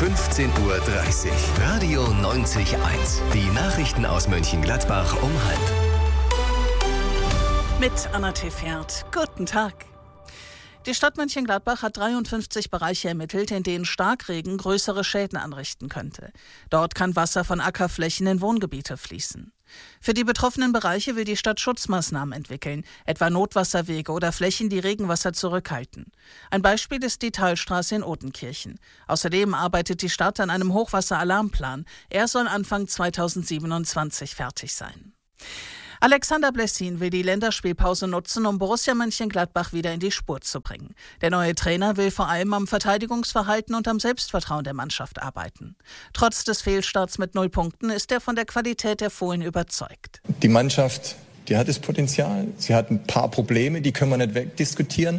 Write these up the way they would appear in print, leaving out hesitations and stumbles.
15:30 Uhr. Radio 90.1. Die Nachrichten aus Mönchengladbach um 12:30. Mit Anna Tefert. Guten Tag. Die Stadt Mönchengladbach hat 53 Bereiche ermittelt, in denen Starkregen größere Schäden anrichten könnte. Dort kann Wasser von Ackerflächen in Wohngebiete fließen. Für die betroffenen Bereiche will die Stadt Schutzmaßnahmen entwickeln, etwa Notwasserwege oder Flächen, die Regenwasser zurückhalten. Ein Beispiel ist die Talstraße in Othenkirchen. Außerdem arbeitet die Stadt an einem Hochwasseralarmplan. Er soll Anfang 2027 fertig sein. Alexander Blessin will die Länderspielpause nutzen, um Borussia Mönchengladbach wieder in die Spur zu bringen. Der neue Trainer will vor allem am Verteidigungsverhalten und am Selbstvertrauen der Mannschaft arbeiten. Trotz des Fehlstarts mit 0 Punkten ist er von der Qualität der Fohlen überzeugt. Die Mannschaft, die hat das Potenzial. Sie hat ein paar Probleme, die können wir nicht wegdiskutieren.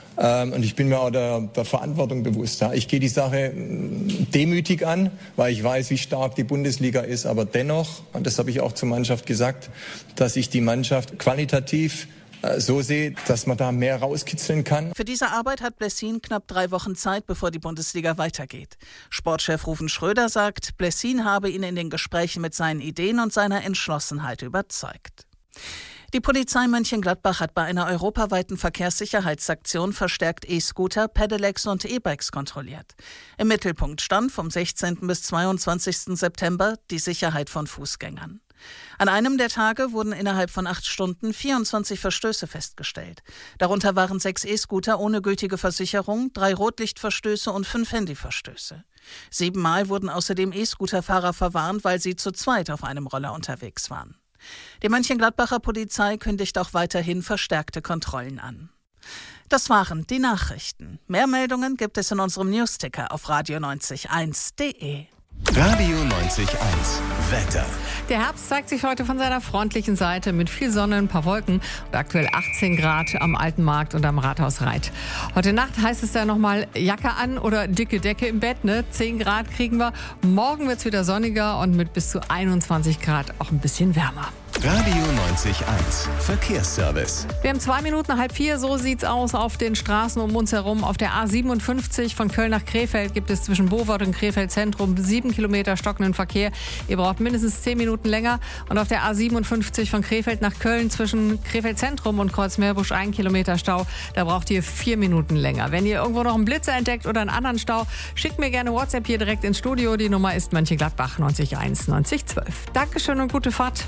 Und ich bin mir auch der Verantwortung bewusst. Ich gehe die Sache demütig an, weil ich weiß, wie stark die Bundesliga ist. Aber dennoch, und das habe ich auch zur Mannschaft gesagt, dass ich die Mannschaft qualitativ so sehe, dass man da mehr rauskitzeln kann. Für diese Arbeit hat Blessin knapp 3 Wochen Zeit, bevor die Bundesliga weitergeht. Sportchef Ruven Schröder sagt, Blessin habe ihn in den Gesprächen mit seinen Ideen und seiner Entschlossenheit überzeugt. Die Polizei Mönchengladbach hat bei einer europaweiten Verkehrssicherheitsaktion verstärkt E-Scooter, Pedelecs und E-Bikes kontrolliert. Im Mittelpunkt stand vom 16. bis 22. September die Sicherheit von Fußgängern. An einem der Tage wurden innerhalb von 8 Stunden 24 Verstöße festgestellt. Darunter waren 6 E-Scooter ohne gültige Versicherung, 3 Rotlichtverstöße und 5 Handyverstöße. 7-mal wurden außerdem E-Scooterfahrer verwarnt, weil sie zu zweit auf einem Roller unterwegs waren. Die Mönchengladbacher Polizei kündigt auch weiterhin verstärkte Kontrollen an. Das waren die Nachrichten. Mehr Meldungen gibt es in unserem Newsticker auf radio90.1.de. Radio 90.1. Wetter. Der Herbst zeigt sich heute von seiner freundlichen Seite mit viel Sonne, ein paar Wolken und aktuell 18 Grad am Alten Markt und am Rathaus Reit. Heute Nacht heißt es dann nochmal Jacke an oder dicke Decke im Bett, 10 Grad kriegen wir. Morgen wird es wieder sonniger und mit bis zu 21 Grad auch ein bisschen wärmer. Radio 90.1. Verkehrsservice. Wir haben 2 Minuten, 3:30, so sieht's aus auf den Straßen um uns herum. Auf der A57 von Köln nach Krefeld gibt es zwischen Bovard und Krefeld Zentrum 7 Kilometer stockenden Verkehr. Ihr braucht mindestens 10 Minuten länger. Und auf der A57 von Krefeld nach Köln zwischen Krefeld Zentrum und Kreuzmeerbusch 1 Kilometer Stau. Da braucht ihr 4 Minuten länger. Wenn ihr irgendwo noch einen Blitzer entdeckt oder einen anderen Stau, schickt mir gerne WhatsApp hier direkt ins Studio. Die Nummer ist Mönchengladbach 901 9012. Dankeschön und gute Fahrt.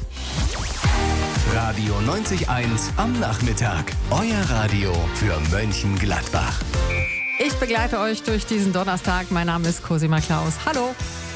Radio 90.1 am Nachmittag. Euer Radio für Mönchengladbach. Ich begleite euch durch diesen Donnerstag. Mein Name ist Cosima Klaus. Hallo.